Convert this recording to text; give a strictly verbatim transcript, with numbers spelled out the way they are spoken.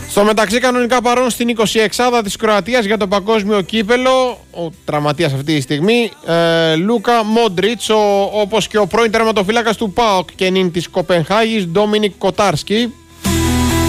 Στο μεταξύ, κανονικά παρόν στην εικοσιεξάδα της Κροατίας για το παγκόσμιο κύπελο, ο τραυματίας αυτή τη στιγμή, ε, Λούκα Μόντριτς, όπως και ο πρώην τερματοφύλακας του ΠΑΟΚ και νυν της Κοπενχάγης, Ντόμινικ Κοτάρσκι.